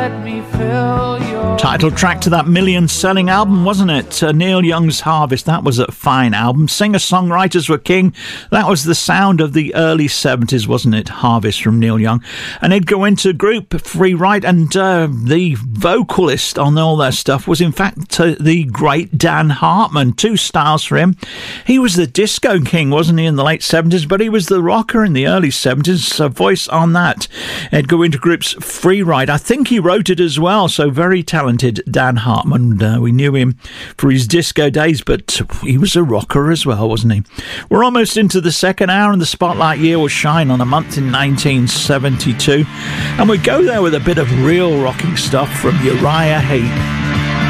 Title track to that million-selling album, wasn't it? Neil Young's Harvest. That was a fine album. Singer-songwriters were king. That was the sound of the early 70s, wasn't it? Harvest from Neil Young. And they'd go into group Free Ride, and the vocalist on all their stuff was, in fact, the great Dan Hartman. Two styles for him. He was the disco king, wasn't he, in the late 70s, but he was the rocker in the early 70s. A voice on that. They'd go into groups Free Ride. I think he wrote it as well, so very talented Dan Hartman. We knew him for his disco days, but he was a rocker as well, wasn't he? We're almost into the second hour, and the Spotlight year will shine on a month in 1972, and we go there with a bit of real rocking stuff from Uriah Heep.